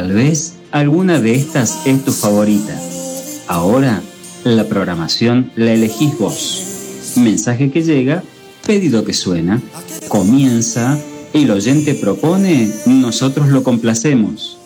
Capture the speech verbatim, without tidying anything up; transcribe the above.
Tal vez alguna de estas es tu favorita. Ahora, la programación la elegís vos. Mensaje que llega, pedido que suena. Comienza, el oyente propone, nosotros lo complacemos.